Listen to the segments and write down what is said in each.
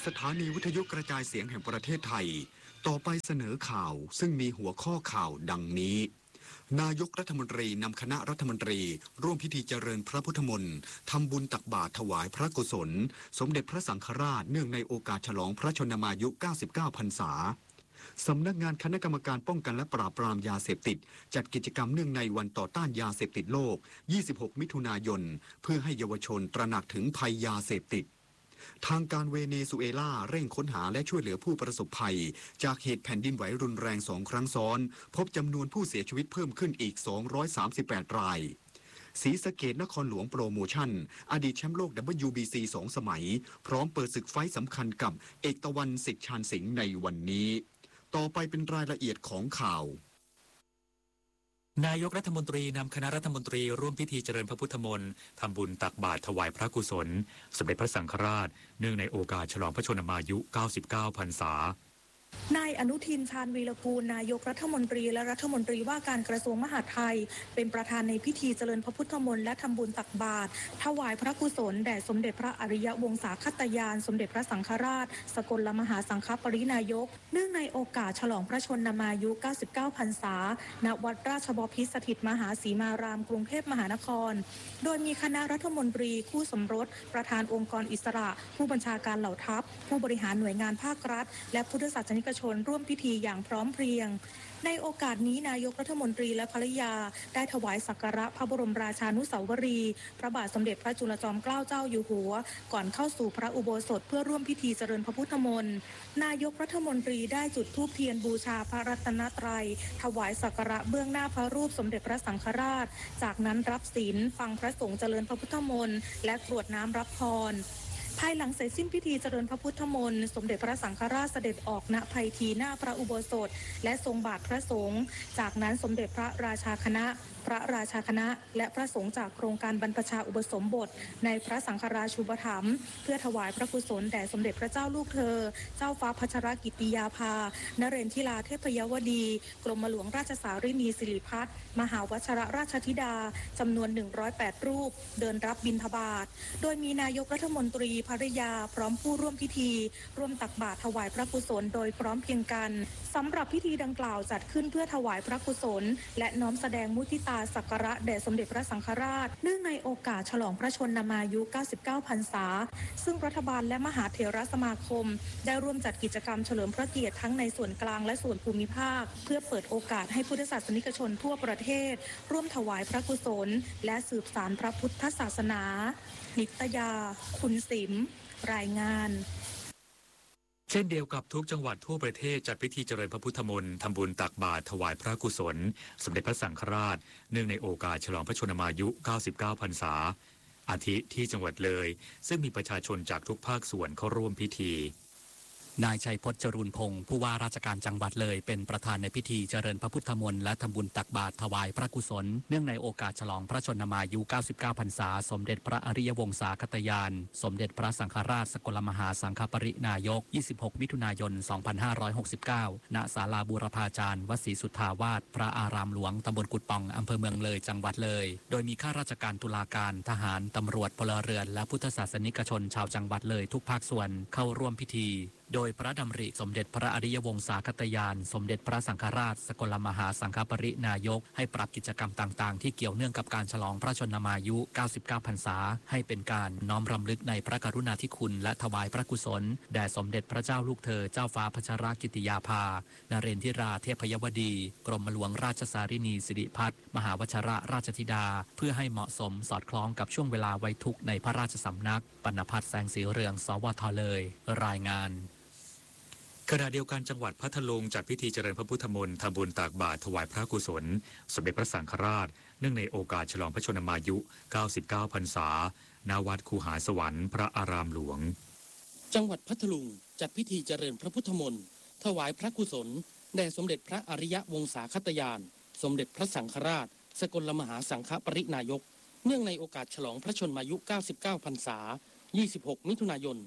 สถานีวิทยุกระจายเสียงแห่งประเทศไทยต่อไปเสนอข่าวซึ่งมีหัวข้อข่าวดังนี้นายกรัฐมนตรีนำคณะรัฐมนตรีร่วมพิธีเจริญพระพุทธมนต์ทำบุญตักบาตรถวายพระกุศลสมเด็จพระสังฆราชเนื่องในโอกาสฉลองพระชนมายุ 99 พรรษาสำนักงานคณะกรรมการป้องกันและปราบปรามยาเสพติดจัดกิจกรรมเนื่องในวันต่อต้านยาเสพติดโลก 26 มิถุนายนเพื่อให้เยาวชนตระหนักถึงภัยยาเสพติดทางการเวเนซุเอลาเร่งค้นหาและช่วยเหลือผู้ประสบภัยจากเหตุแผ่นดินไหวรุนแรง2 ครั้งซ้อนพบจำนวนผู้เสียชีวิตเพิ่มขึ้นอีก238รายศรีสะเกษนครหลวงโปรโมชั่นอดีตแชมป์โลก WBC 2 สมัยพร้อมเปิดศึกไฟต์สำคัญกับเอกตะวันสิทธิ์ชาญสิงห์ในวันนี้ต่อไปเป็นรายละเอียดของข่าวนายกรัฐมนตรีนำคณะรัฐมนตรีร่วมพิธีเจริญพระพุทธมนต์ทำบุญตักบาตรถวายพระกุศลสมเด็จพระสังฆราชเนื่องในโอกาสฉลองพระชนมายุ 99 พรรษานายอนุทินชาญวีรกูลนายกรัฐมนตรีและรัฐมนตรีว่าการกระทรวงมหาดไทยเป็นประธานในพิธีเจริญพระพุทธมนต์และทำบุญตักบาตรถวายพระกุศลแด่สมเด็จพระอริยวงศาคตยานสมเด็จพระสังฆราชสกลมหาสังฆปรินายกเนื่องในโอกาสฉลองพระชนมายุ 99 พรรษาณวัดราชบพิตรสถิตมหาสีมารามกรุงเทพมหานครโดยมีคณะรัฐมนตรีคู่สมรสประธานองค์กรอิสระผู้บัญชาการเหล่าทัพผู้บริหารหน่วยงานภาครัฐและพุทธศาสนิกชนร่วมพิธีอย่างพร้อมเพรียงในโอกาสนี้นายกรัฐมนตรีและภริยาได้ถวายสักการะพระบรมราชานุสาวรีย์พระบาทสมเด็จพระจุลจอมเกล้าเจ้าอยู่หัวก่อนเข้าสู่พระอุโบสถเพื่อร่วมพิธีเจริญพระพุทธมนต์นายกรัฐมนตรีได้จุดธูปเทียนบูชาพระรัตนตรัยถวายสักการะเบื้องหน้าพระรูปสมเด็จพระสังฆราชจากนั้นรับศีลฟังพระสงฆ์เจริญพระพุทธมนต์และกรวดน้ำรับพรภายหลังเสร็จสิ้นพิธีเจริญพระพุทธมนต์สมเด็จพระสังฆราชเสด็จออกณภัยทีหน้าพระอุโบสถและทรงบาตรพระสงฆ์จากนั้นสมเด็จพระราชาคณะพระราชาคณะและพระสงฆ์จากโครงการบรรพชาอุปสมบทในพระสังฆราชูปถัมภ์เพื่อถวายพระกุศลแด่สมเด็จพระเจ้าลูกเธอเจ้าฟ้าพัชรกิติยาภานเรนทิลาเทพยวดีกรมหลวงราชสารินีสิริพัฒน์มหาวชรราชธิดาจำนวน108รูปเดินรับบิณฑบาตโดยมีนายกรัฐมนตรีภริยาพร้อมผู้ร่วมพิธีร่วมตักบาตรถวายพระกุศลโดยพร้อมเพรียงกันสำหรับพิธีดังกล่าวจัดขึ้นเพื่อถวายพระกุศลและน้อมแสดงมุทิตาสักการะแด่สมเด็จพระสังฆราชเนื่องในโอกาสฉลองพระชนมายุ 99 พรรษาซึ่งรัฐบาลและมหาเถรสมาคมได้ร่วมจัดกิจกรรมเฉลิมพระเกียรติทั้งในส่วนกลางและส่วนภูมิภาคเพื่อเปิดโอกาสให้พุทธศาสนิกชนทั่วประเทศร่วมถวายพระกุศลและสืบสานพระพุทธศาสนานิตยาคุณสิมรายงานเช่นเดียวกับทุกจังหวัดทั่วประเทศจัดพิธีเจริญพระพุทธมนต์ทำบุญตักบาตรถวายพระกุศลสมเด็จพระสังฆราชเนื่องในโอกาสฉลองพระชนมายุ 99 พรรษาอาทิที่จังหวัดเลยซึ่งมีประชาชนจากทุกภาคส่วนเข้าร่วมพิธีนายชัยพจน์ จรูนพงศ์ผู้ว่าราชการจังหวัดเลยเป็นประธานในพิธีเจริญพระพุทธมนต์และทำบุญตักบาตรถวายพระกุศลเนื่องในโอกาสฉลองพระชนมายุ 99 พรรษาสมเด็จพระอริยวงศาคตยานสมเด็จพระสังฆราชสกลมหาสังฆปรินายก 26 มิถุนายน 2569 ณ ศาลาบูรพาจารย์วศรีสุทธาวาสพระอารามหลวงตำบลกุดป่องอำเภอเมืองเลยจังหวัดเลยโดยมีข้าราชการตุลาการทหารตำรวจพลเรือนและพุทธศาสนิกชนชาวจังหวัดเลยทุกภาคส่วนเข้าร่วมพิธีโดยพระดำริสมเด็จพระอริยวงศาคตยานสมเด็จพระสังฆราชสกลมหาสังฆปรินายกให้ปรับกิจกรรมต่างๆที่เกี่ยวเนื่องกับการฉลองพระชนมายุ 99 พรรษาให้เป็นการน้อมรำลึกในพระกรุณาธิคุณและถวายพระกุศลแด่สมเด็จพระเจ้าลูกเธอเจ้าฟ้าพัชรกิติยาภานเรนทิราเทพยวดีกรมหลวงราชสารินีสิริพัฒน์มหาวชรราชธิดาเพื่อให้เหมาะสมสอดคล้องกับช่วงเวลาไว้ทุกข์ในพระราชสำนักปณพัฒน์แสงสีเรืองสวทเลยรายงานขณะเดียวกันจังหวัดพัทลุงจัดพิธีเจริญพระพุทธมนต์ทำบุญตักบาตรถวายพระกุศลสมเด็จพระสังฆราชเนื่องในโอกาสฉลองพระชนมายุ 99 พรรษาณวัดคูหาสวรรค์พระอารามหลวงจังหวัดพัทลุงจัดพิธีเจริญพระพุทธมนต์ถวายพระกุศลแด่สมเด็จพระอริยวงศาคตยานสมเด็จพระสังฆราชสกลมหาสังฆปรินายกเนื่องในโอกาสฉลองพระชนมายุ 99 พรรษา 26 มิถุนายน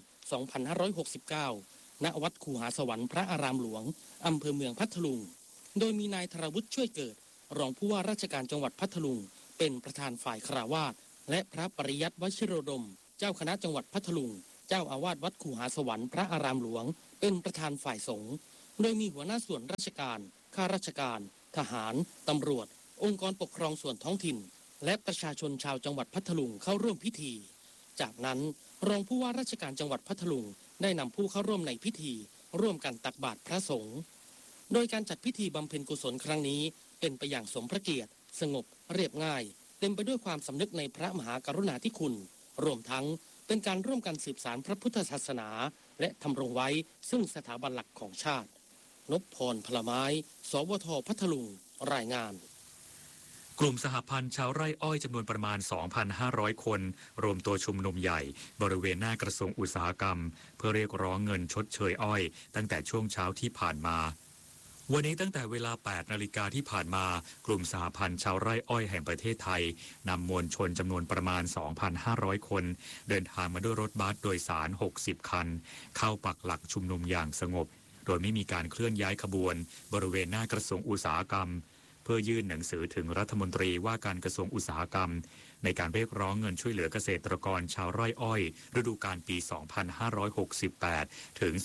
2569ณวัดคูหาสวรรค์พระอารามหลวงอำเภอเมืองพัทลุงโดยมีนายธรวุฒิช่วยเกิดรองผู้ว่าราชการจังหวัดพัทลุงเป็นประธานฝ่ายคฤหัสถ์และพระปริยัติวชิโรดมเจ้าคณะจังหวัดพัทลุงเจ้าอาวาสวัดคูหาสวรรค์พระอารามหลวงเป็นประธานฝ่ายสงฆ์โดยมีหัวหน้าส่วนราชการข้าราชการทหารตำรวจองค์กรปกครองส่วนท้องถิ่นและประชาชนชาวจังหวัดพัทลุงเข้าร่วมพิธีจากนั้นรองผู้ว่าราชการจังหวัดพัทลุงได้นำผู้เข้าร่วมในพิธีร่วมกันตักบาตรพระสงฆ์โดยการจัดพิธีบำเพ็ญกุศลครั้งนี้เป็นไปอย่างสมพระเกียรติสงบเรียบง่ายเต็มไปด้วยความสำนึกในพระมหากรุณาธิคุณรวมทั้งเป็นการร่วมกันสืบสานพระพุทธศาสนาและทำรงไว้ซึ่งสถาบันหลักของชาตินพพรพลไม้สวทพัทลุงรายงานกลุ่มสหพันธ์ชาวไร่อ้อยจำนวนประมาณ 2,500 คนรวมตัวชุมนุมใหญ่บริเวณหน้ากระทรวงอุตสาหกรรมเพื่อเรียกร้องเงินชดเชยอ้อยตั้งแต่ช่วงเช้าที่ผ่านมาวันนี้ตั้งแต่เวลา 8 นาฬิกาที่ผ่านมากลุ่มสหพันธ์ชาวไร่อ้อยแห่งประเทศไทยนำมวลชนจำนวนประมาณ 2,500 คนเดินทางมาด้วยรถบัสโดยสาร 60 คันเข้าปักหลักชุมนุมอย่างสงบโดยไม่มีการเคลื่อนย้ายขบวนบริเวณหน้ากระทรวงอุตสาหกรรมเพื่อยื่นหนังสือถึงรัฐมนตรีว่าการกระทรวงอุตสาหกรรมในการเรียกร้องเงินช่วยเหลือเกษตรกรชาวไร่อ้อยฤดูกาลปี 2568 ถึง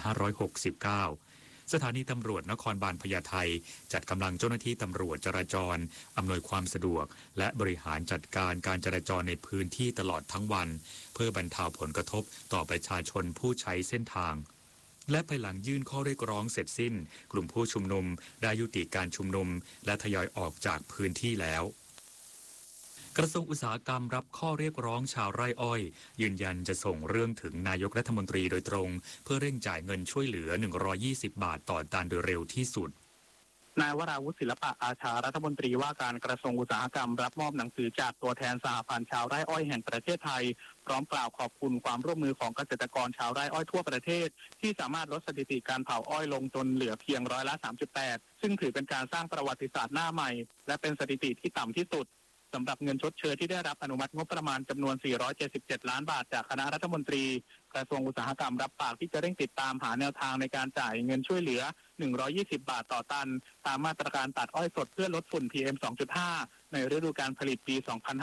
2569 สถานีตำรวจนครบาลพญาไทจัดกำลังเจ้าหน้าที่ตำรวจจราจรอำนวยความสะดวกและบริหารจัดการการจราจรในพื้นที่ตลอดทั้งวันเพื่อบรรเทาผลกระทบต่อประชาชนผู้ใช้เส้นทางและภายหลังยื่นข้อเรียกร้องเสร็จสิ้นกลุ่มผู้ชุมนุมได้ยุติการชุมนุมและทยอยออกจากพื้นที่แล้วกระทรวงอุตสาหกรรมรับข้อเรียกร้องชาวไร่อ้อยยืนยันจะส่งเรื่องถึงนายกรัฐมนตรีโดยตรงเพื่อเร่งจ่ายเงินช่วยเหลือ120 บาทต่อตันโดยเร็วที่สุดนายวราวุฒิศิลปะอาชารัฐมนตรีว่าการกระทรวงอุตสาหกรรมรับมอบหนังสือจากตัวแทนสหพันธ์ชาวไร่อ้อยแห่งประเทศไทยพร้อมกล่าวขอบคุณความร่วมมือของเกษตรกรชาวไร่อ้อยทั่วประเทศที่สามารถลดสถิติการเผาอ้อยลงจนเหลือเพียง3.8%ซึ่งถือเป็นการสร้างประวัติศาสตร์หน้าใหม่และเป็นสถิติที่ต่ำที่สุดสำหรับเงินชดเชยที่ได้รับอนุมัติงบประมาณจำนวน477 ล้านบาทจากคณะรัฐมนตรีกระทรวงอุตสาหกรรมรับปากที่จะเร่งติดตามหาแนวทางในการจ่ายเงินช่วยเหลือ120 บาทต่อตันตามมาตรการตัดอ้อยสดเพื่อลดฝุ่น PM 2.5 ในฤดูกาลผลิตปี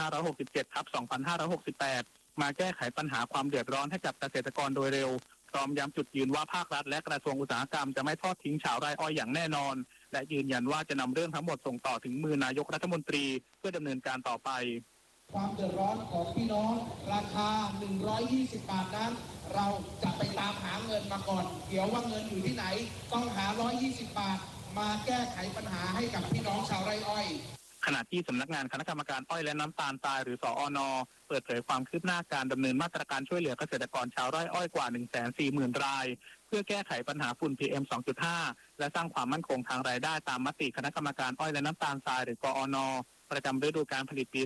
2567-2568 มาแก้ไขปัญหาความเดือดร้อนให้กับเกษตรกรโดยเร็วพร้อมย้ำจุดยืนว่าภาครัฐและกระทรวงอุตสาหกรรมจะไม่ทอดทิ้งชาวไร่อ้อยอย่างแน่นอนและยืนยันว่าจะนำเรื่องทั้งหมดส่งต่อถึงมือนายกรัฐมนตรีเพื่อดำเนินการต่อไปความเดือดร้อนของพี่น้องราคา120 บาทนั้นเราจะไปตามหาเงินมาก่อนเดี๋ยวว่าเงินอยู่ที่ไหนต้องหา120 บาทมาแก้ไขปัญหาให้กับพี่น้องชาวไร่อ้อยขณะที่สำนักงานคณะกรรมการอ้อยและน้ำตาลทรายหรือสอน.เปิดเผยความคืบหน้าการดำเนินมาตรการช่วยเหลือเกษตรกรชาวไร่อ้อยกว่า 140,000 รายเพื่อแก้ไขปัญหาฝุ่น PM 2.5 และสร้างความมั่นคงทางรายได้ตามมติคณะกรรมการอ้อยและน้ำตาลทรายหรือกอน.ประจำฤดูกาลผลิตปี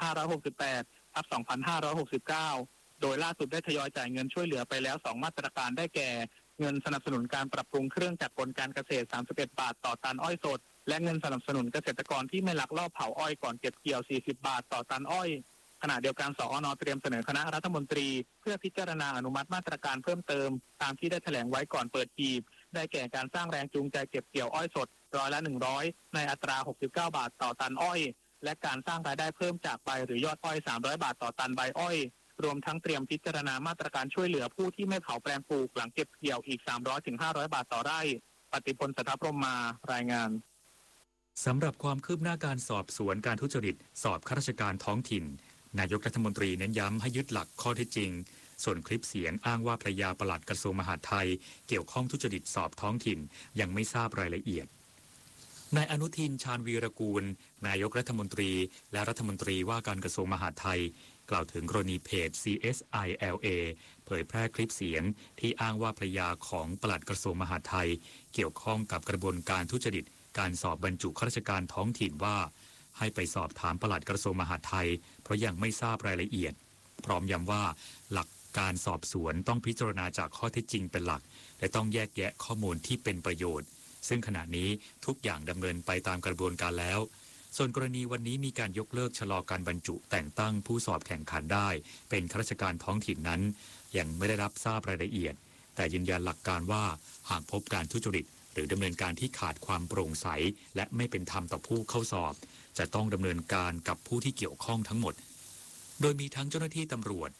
2568-2569 โดยล่าสุดได้ทยอยจ่ายเงินช่วยเหลือไปแล้ว2มาตรการได้แก่เงินสนับสนุนการปรับปรุงเครื่องจักรกลการเกษตร31 บาทต่อตันอ้อยสดและเงินสนับสนุนเกษตรกรที่ไม่ลักลอบเผาอ้อยก่อนเก็บเกี่ยว40 บาทต่อตันอ้อยขณะเดียวกันสอน.เตรียมเสนอคณะรัฐมนตรีเพื่อพิจารณาอนุมัติมาตรการเพิ่มเติมตามที่ได้แถลงไว้ก่อนเปิดหีบได้แก่การสร้างแรงจูงใจเก็บเกี่ยวอ้อยสด100%ในอัตรา69 บาทต่อตันอ้อยและการสร้างรายได้เพิ่มจากใบหรือยอดอ้อย300 บาทต่อตันใบอ้อยรวมทั้งเตรียมพิจารณามาตรการช่วยเหลือผู้ที่ไม่เผาแปลงปลูกหลังเก็บเกี่ยวอีก 300-500 บาทต่อไร่ปฏิพล สัทธพรหมมารายงานสำหรับความคืบหน้าการสอบสวนการทุจริตสอบข้าราชการท้องถิ่นนายกรัฐมนตรีเน้นย้ำให้ยึดหลักข้อเท็จจริงส่วนคลิปเสียงอ้างว่าภรรยาปลัดกระทรวงมหาดไทยเกี่ยวข้องทุจริตสอบท้องถิ่นยังไม่ทราบรายละเอียดนายอนุทินชาญวีรกูลนายกรัฐมนตรีและรัฐมนตรีว่าการกระทรวงมหาดไทยกล่าวถึงกรณีเพจ CSILA เผยแพร่คลิปเสียงที่อ้างว่าภรรยาของปลัดกระทรวงมหาดไทยเกี่ยวข้องกับกระบวนการทุจริตการสอบบรรจุข้าราชการท้องถิ่นว่าให้ไปสอบถามปลัดกระทรวงมหาดไทยเพราะยังไม่ทราบรายละเอียดพร้อมย้ำว่าหลักการสอบสวนต้องพิจารณาจากข้อเท็จจริงเป็นหลักและต้องแยกแยะข้อมูลที่เป็นประโยชน์ซึ่งขณะนี้ทุกอย่างดำเนินไปตามกระบวนการแล้วส่วนกรณีวันนี้มีการยกเลิกชะลอการบรรจุแต่งตั้งผู้สอบแข่งขันได้เป็นข้าราชการท้องถิ่นนั้นยังไม่ได้รับทราบรายละเอียดแต่ยืนยันหลักการว่าหากพบการทุจริตหรือดำเนินการที่ขาดความโปร่งใสและไม่เป็นธรรมต่อผู้เข้าสอบจะต้องดำเนินการกับผู้ที่เกี่ยวข้องทั้งหมดโดยมีทั้งเจ้าหน้าที่ตำรวจ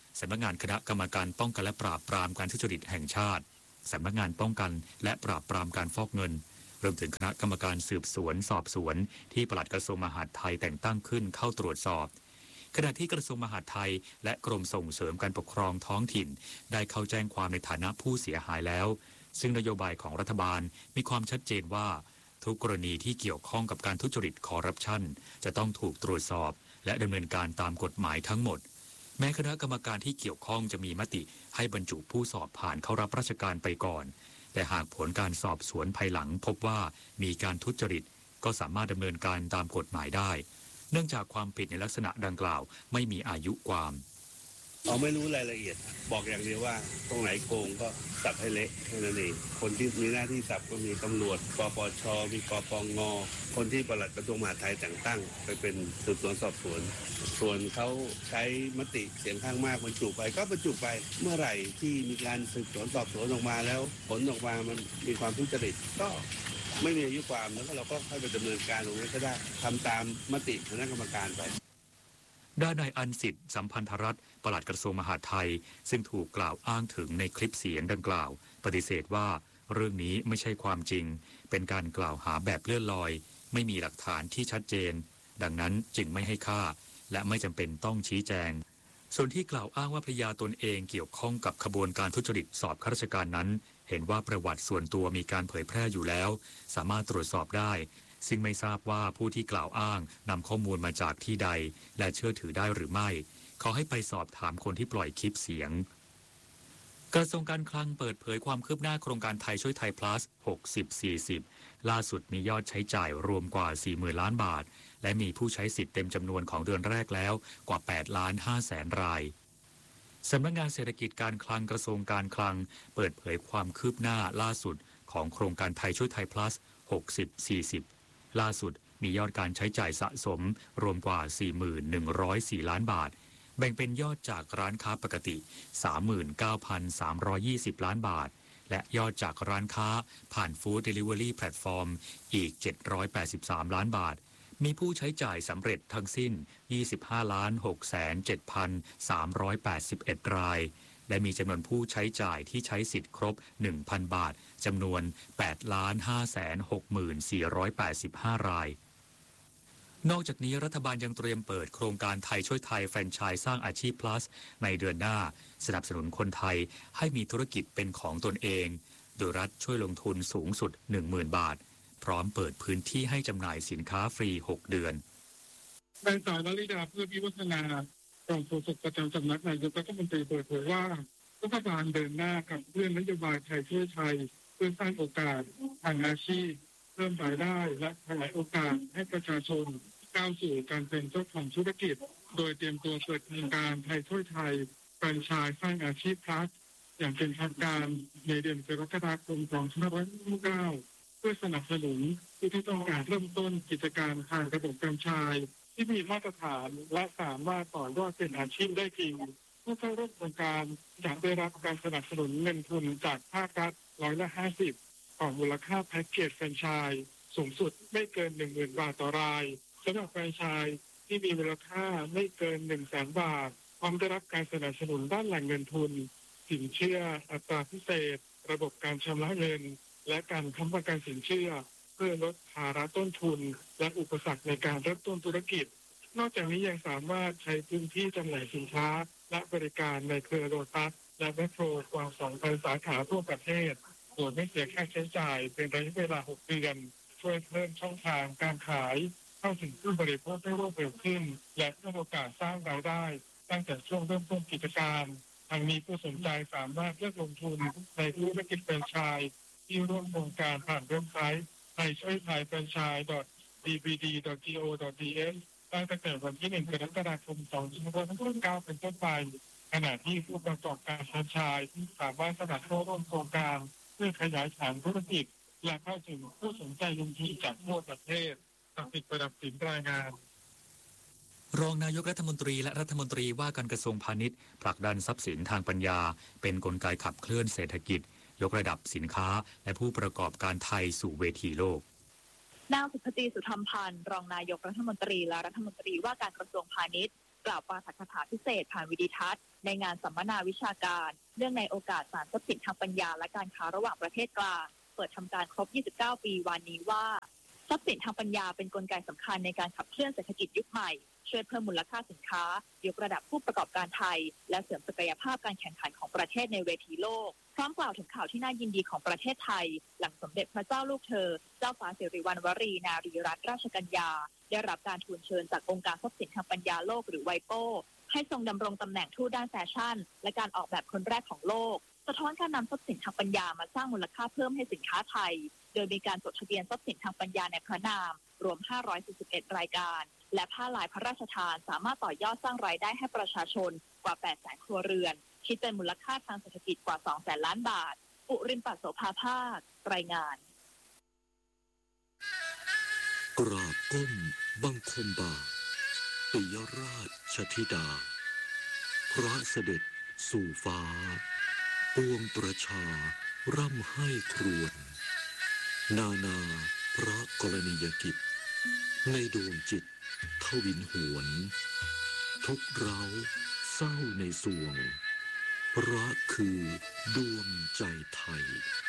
สำนักงานคณะกรรมการป้องกันและปราบปรามการทุจริตแห่งชาติสำนักงานป้องกันและปราบปรามการฟอกเงินรวมถึงคณะกรรมการสืบสวนสอบสวนที่ปลัดกระทรวงมหาดไทยแต่งตั้งขึ้นเข้าตรวจสอบขณะที่กระทรวงมหาดไทยและกรมส่งเสริมการปกครองท้องถิ่นได้เข้าแจ้งความในฐานะผู้เสียหายแล้วซึ่งนโยบายของรัฐบาลมีความชัดเจนว่าทุกกรณีที่เกี่ยวข้องกับการทุจริตคอร์รัปชันจะต้องถูกตรวจสอบและดำเนินการตามกฎหมายทั้งหมดแม้คณะกรรมการที่เกี่ยวข้องจะมีมติให้บรรจุผู้สอบผ่านเข้ารับราชการไปก่อนแต่หากผลการสอบสวนภายหลังพบว่ามีการทุจริตก็สามารถดำเนินการตามกฎหมายได้เนื่องจากความผิดในลักษณะดังกล่าวไม่มีอายุความเราไม่รู้รายละเอียดบอกอย่างเดียวว่าตรงไหนโกงก็สับให้เละแค่นั้นเองคนที่มีหน้าที่สับก็มีตำรวจปปชมีกปงคนที่ปลัดกระทรวงมหาดไทยแต่งตั้งไปเป็นสืบสวนสอบสวนส่วนเขาใช้มติเสียงข้างมากบรรจุไปก็บรรจุไปเมื่อไหร่ที่มีการสืบสวนสอบสวนออกมาแล้วผลออกมามันมีความทุจริตก็ไม่มีอายุความแล้วก็เราก็ค่อยไปดำเนินการตรงนี้ก็ได้ทำตามมติคณะกรรมการไปด้านนายอันสิทธิ์สัมพันธรัตน์ปลัดกระทรวงมหาดไทยซึ่งถูกกล่าวอ้างถึงในคลิปเสียงดังกล่าวปฏิเสธว่าเรื่องนี้ไม่ใช่ความจริงเป็นการกล่าวหาแบบเลื่อนลอยไม่มีหลักฐานที่ชัดเจนดังนั้นจึงไม่ให้ค่าและไม่จำเป็นต้องชี้แจงส่วนที่กล่าวอ้างว่าภรรยาตนเองเกี่ยวข้องกับขบวนการทุจริตสอบข้าราชการนั้นเห็นว่าประวัติส่วนตัวมีการเผยแพร่อยู่แล้วสามารถตรวจสอบได้ซึ่งไม่ทราบว่าผู้ที่กล่าวอ้างนำข้อมูลมาจากที่ใดและเชื่อถือได้หรือไม่ขอให้ไปสอบถามคนที่ปล่อยคลิปเสียงกระทรวงการคลังเปิดเผยความคืบหน้าโครงการไทยช่วยไทย plus 60-40 ล่าสุดมียอดใช้จ่ายรวมกว่า 40,000 ล้านบาทและมีผู้ใช้สิทธิ์เต็มจำนวนของเดือนแรกแล้วกว่า 8,500,000 รายสำนักงานเศรษฐกิจการคลังกระทรวงการคลังเปิดเผยความคืบหน้าล่าสุดของโครงการไทยช่วยไทย plus 60-40 ล่าสุดมียอดการใช้จ่ายสะสมรวมกว่า 41,104 ล้านบาทแบ่งเป็นยอดจากร้านค้าปกติ 39,320 ล้านบาทและยอดจากร้านค้าผ่านฟู้ดเดลิเวอรี่แพลตฟอร์มอีก783ล้านบาทมีผู้ใช้จ่ายสำเร็จทั้งสิ้น 25,607,381 รายและมีจำนวนผู้ใช้จ่ายที่ใช้สิทธิ์ครบ 1,000 บาทจำนวน 8,560,485 รายนอกจากนี้รัฐบาลยังเตรียมเปิดโครงการไทยช่วยไทยแฟรนไชส์สร้างอาชีพ plus ในเดือนหน้าสนับสนุนคนไทยให้มีธุรกิจเป็นของตนเองโดยรัฐช่วยลงทุนสูงสุด 10,000 บาทพร้อมเปิดพื้นที่ให้จำหน่ายสินค้าฟรี 6 เดือนนายสายวริดาเพื่อพิวัฒนารองโฆษกประจำสำนักนายกรัฐมนตรีเปิดเผยว่ารัฐบาลเดินหน้ากับเรื่องนโยบายไทยช่วยไทยเพื่อสร้างโอกาสทางอาชีพเพิ่มรายได้และขยายโอกาสให้ประชาชนก้าวสู่การเป็นเจ้าของธุรกิจโดยเตรียมตัวเปิดโครงการไทยช่วยไทยแฟรนไชส์สร้างอาชีพ plus อย่างเป็นทางการในเดือนกรกฎาคม 2569 เพื่อสนับสนุนผู้ที่ต้องการเริ่มต้นกิจการทางระบบแฟรนไชส์ที่มีมาตรฐานและสามารถต่อยอดเป็นอาชีพได้จริงผู้เข้าร่วมโครงการจะได้รับการสนับสนุนเงินทุนจากภาครัฐ50%ของมูลค่าแพ็กเกจแฟรนไชส์สูงสุดไม่เกิน 10,000 บาทต่อรายสำหรับแฟรนไชส์ที่มีมูลค่าไม่เกิน 100,000 บาทพร้อมได้รับการสนับสนุนด้านแหล่งเงินทุนสินเชื่ออัตราพิเศษระบบการชำระเงินและการค้ำประกันสินเชื่อเพื่อลดภาระต้นทุนและอุปสรรคในการเริ่มต้นธุรกิจนอกจากนี้ยังสามารถใช้พื้นที่จำหน่ายสินค้าและบริการในเครือโลตัสและแมคโครกว่า 2,000 สาขาทั่วประเทศโดยไม่เสียค่าใช้จ่ายเป็นระยะเวลา 6 เดือนช่วยเพิ่มช่องทางการขายเข้าถึงผู้บริโภคได้รวดเร็วขึ้นและเพิ่มโอกาสสร้างรายได้ตั้งแต่ช่วงเริ่มต้นกิจการทางนี้ผู้สนใจสามารถเลือกลงทุนในธุรกิจแฟรนไชส์ที่ร่วมโครงการผ่านเว็บไซต์ไทยช่วยไทยแฟรนไชส์ dbd.go.th ตั้งแต่วันที่ 1 กรกฎาคม 2569 เป็นต้นไปขณะที่ผู้ประกอบการแฟรนไชส์สามารถสมัครเข้าร่วมโครงการเพื่อขยายฐานธุรกิจและเข้าถึงผู้สนใจลงทุนจากทั่วประเทศศักดิ์สิทธิ์ประดับสินรายงานรองนายกรัฐมนตรีและรัฐมนตรีว่าการกระทรวงพาณิชย์ผลักดันทรัพย์สินทางปัญญาเป็นกลไกขับเคลื่อนเศรษฐกิจยกระดับสินค้าและผู้ประกอบการไทยสู่เวทีโลกนางสุภจีสุธรรมพันธ์รองนายกรัฐมนตรีและรัฐมนตรีว่าการกระทรวงพาณิชย์กล่าวปาฐกถาพิเศษผ่านวิดีทัศน์ในงานสัมมนาวิชาการเนื่องในโอกาสศาลทรัพย์สินทางปัญญาและการค้าระหว่างประเทศกลางเปิดทำการครบ 29 ปีวันนี้ว่าทรัพย์สินทางปัญญาเป็นกลไกสำคัญในการขับเคลื่อนเศรษฐกิจยุคใหม่ช่วยเพิ่มมูลค่าสินค้ายกระดับผู้ประกอบการไทยและเสริมศักยภาพการแข่งขันของประเทศในเวทีโลกพร้อมกล่าวถึงข่าวที่น่ายินดีของประเทศไทยหลังสมเด็จพระเจ้าลูกเธอเจ้าฟ้าสิริวัณวรีนารีรัตนราชกัญญาได้รับการทูลเชิญจากองค์การทรัพย์สินทางปัญญาโลกหรือไวโป้ให้ทรงดำรงตำแหน่งทูตด้านแฟชั่นและการออกแบบคนแรกของโลกสะท้อนการนำทรัพย์สินทางปัญญามาสร้างมูลค่าเพิ่มให้สินค้าไทยโดยมีการจดทะเบียนทรัพย์สินทางปัญญาในพระนามรวม 541 รายการและผ้าลายพระราชทานสามารถต่อยอดสร้างรายได้ให้ประชาชนกว่า 800,000 ครัวเรือนคิดเป็นมูลค่าทางเศรษฐกิจกว่า 200,000 ล้านบาทอุรินทร์ ปัสโสภาภาครายงานกราบก้มบังคมบาทปิยราชธิดาพระเสด็จสู่ฟ้าปวงประชาร่ำให้ครวญนานาพระกรณียกิจในดวงจิตทวินหวนทุกเร้าเศร้าในสวงรักคือดวงใจไทย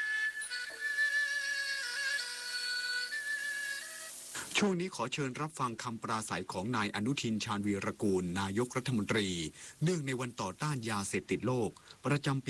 ช่วงนี้ขอเชิญรับฟังคำปราศัยของนายอนุทินชาญวีรกูลนายกรัฐมนตรีเนื่องในวันต่อต้านยาเสพติดโลกประจำปี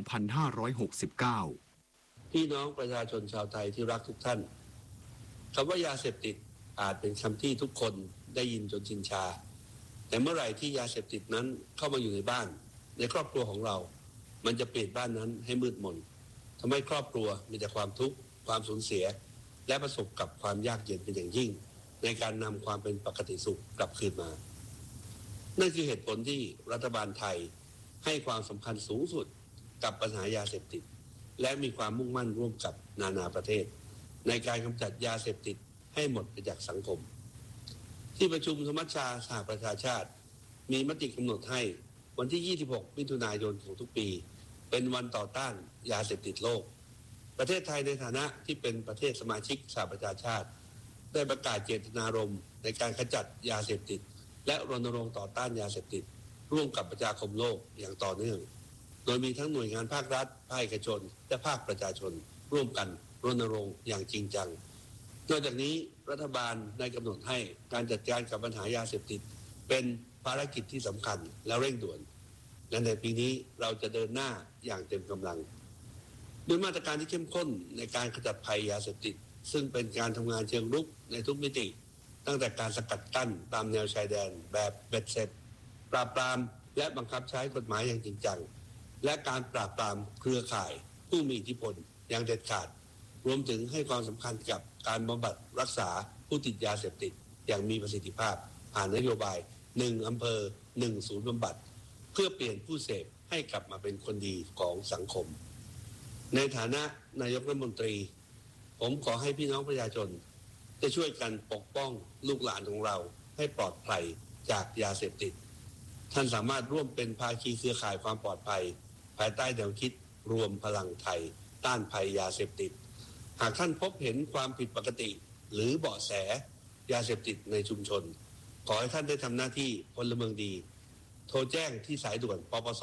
2569 พี่น้องประชาชนชาวไทยที่รักทุกท่านคำว่ายาเสพติดอาจเป็นคำที่ทุกคนได้ยินจนชินชาแต่เมื่อไหร่ที่ยาเสพติดนั้นเข้ามาอยู่ในบ้านในครอบครัวของเรามันจะเปลี่ยนบ้านนั้นให้มืดมนทำให้ครอบครัวมีแต่ความทุกข์ความสูญเสียและประสบกับความยากเย็นเป็นอย่างยิ่งในการนำความเป็นปกติสุขกลับคืนมานั่นคือเหตุผลที่รัฐบาลไทยให้ความสำคัญสูงสุดกับปัญหายาเสพติดและมีความมุ่งมั่นร่วมกับนานาประเทศในการกำจัดยาเสพติดให้หมดไปจากสังคมที่ประชุมสมัชชาสหประชาชาติมีมติกำหนดให้วันที่ 26 มิถุนายนของทุกปีเป็นวันต่อต้านยาเสพติดโลกประเทศไทยในฐานะที่เป็นประเทศสมาชิกสหประชาชาติได้ประกาศเจตนารมณ์ในการขจัดยาเสพติดและรณรงค์ต่อต้านยาเสพติดร่วมกับประชาคมโลกอย่างต่อเนื่องโดยมีทั้งหน่วยงานภาครัฐภาคเอกชนและภาคประชาชนร่วมกันรณรงค์อย่างจริงจังนอกจากนี้รัฐบาลได้กำหนดให้การจัดการกับปัญหายาเสพติดเป็นภารกิจที่สำคัญและเร่งด่วนและในปีนี้เราจะเดินหน้าอย่างเต็มกำลังด้วยมาตรการที่เข้มข้นในการขจัดภัยยาเสพติดซึ่งเป็นการทำงานเชิงรุกในทุกมิติตั้งแต่การสกัดกั้นตามแนวชายแดนแบบเบ็ดเสร็จปราบปรามและบังคับใช้กฎหมายอย่างจริงจังและการปราบปรามเครือข่ายผู้มีอิทธิพลอย่างเด็ดขาดรวมถึงให้ความสำคัญกับการบำบัดรักษาผู้ติดยาเสพติดอย่างมีประสิทธิภาพผ่านนโยบาย1 อำเภอ 1 ศูนย์บำบัดเพื่อเปลี่ยนผู้เสพให้กลับมาเป็นคนดีของสังคมในฐานะนายกรัฐมนตรีผมขอให้พี่น้องประชาชนได้ช่วยกันปกป้องลูกหลานของเราให้ปลอดภัยจากยาเสพติดท่านสามารถร่วมเป็นภาคีเครือข่ายความปลอดภัยภายใต้แนวคิดรวมพลังไทยต้านภัยยาเสพติดหากท่านพบเห็นความผิดปกติหรือเบาะแสยาเสพติดในชุมชนขอให้ท่านได้ทำหน้าที่พลเมืองดีโทรแจ้งที่สายด่วนปปส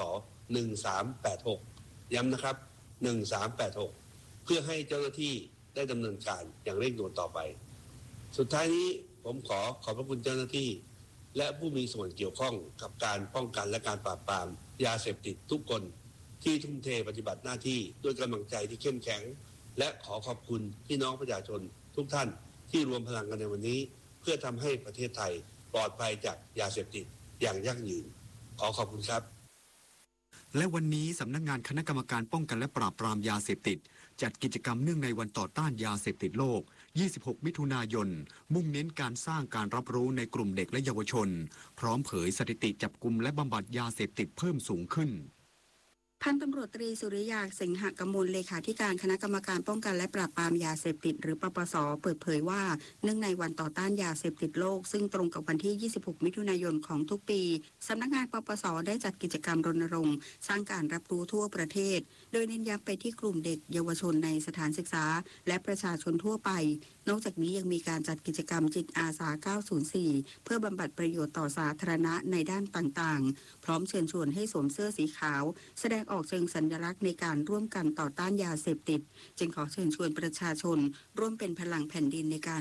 1386ย้ำนะครับ1386เพื่อให้เจ้าหน้าที่ได้ดำเนินการอย่างเร่งด่วนต่อไปสุดท้ายนี้ผมขอบพระคุณเจ้าหน้าที่และผู้มีส่วนเกี่ยวข้องกับการป้องกันและการปราบปรามยาเสพติดทุกคนที่ทุ่มเทปฏิบัติหน้าที่ด้วยกำลังใจที่เข้มแข็งและขอขอบคุณพี่น้องประชาชนทุกท่านที่รวมพลังกันในวันนี้เพื่อทำให้ประเทศไทยปลอดภัยจากยาเสพติดอย่างยั่งยืนขอบคุณครับและวันนี้สำนักงานคณะกรรมการป้องกันและปราบปรามยาเสพติดจัดกิจกรรมเนื่องในวันต่อต้านยาเสพติดโลก 26 มิถุนายน มุ่งเน้นการสร้างการรับรู้ในกลุ่มเด็กและเยาวชนพร้อมเผยสถิติจับกุมและบำบัดยาเสพติดเพิ่มสูงขึ้นพันตำรวจตรีสุริยาสิงหกมลเลขาธิการคณะกรรมการป้องกันและปราบปรามยาเสพติดหรือปปส.เปิดเผยว่าเนื่องในวันต่อต้านยาเสพติดโลกซึ่งตรงกับวันที่ 26 มิถุนายนของทุกปีสำนักงานปปส.ได้จัดกิจกรรมรณรงค์สร้างการรับรู้ทั่วประเทศโดยเน้นย้ำไปที่กลุ่มเด็กเยาวชนในสถานศึกษาและประชาชนทั่วไปนอกจากนี้ยังมีการจัดกิจกรรมจิตอาสา 904 เพื่อบำบัดประโยชน์ต่อสาธารณะในด้านต่างๆพร้อมเชิญชวนให้สวมเสื้อสีขาวแสดงออกเชิงสัญลักษณ์ในการร่วมกันต่อต้านยาเสพติดจึงขอเชิญชวนประชาชนร่วมเป็นพลังแผ่นดินในการ